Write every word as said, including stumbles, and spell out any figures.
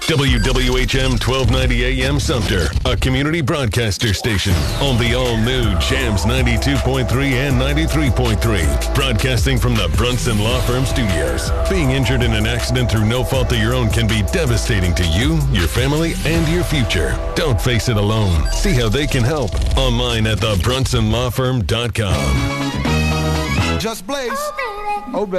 W W H M twelve ninety A M Sumter, a community broadcaster station on the all-new Jams ninety-two point three and ninety-three point three. Broadcasting from the Brunson Law Firm Studios. Being injured in an accident through no fault of your own can be devastating to you, your family, and your future. Don't face it alone. See how they can help online at the brunson law firm dot com. Just Blaze. Oh, baby. Oh, baby.